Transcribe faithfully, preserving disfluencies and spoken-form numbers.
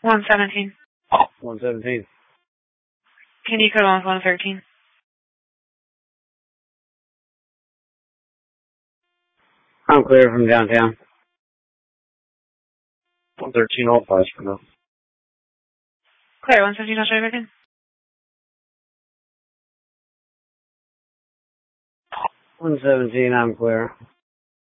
one seventeen. one seventeen. Can you code on one thirteen? I'm clear from downtown. one thirteen, all five for now. Clear, one seventeen, I'll show you again. one seventeen, I'm clear.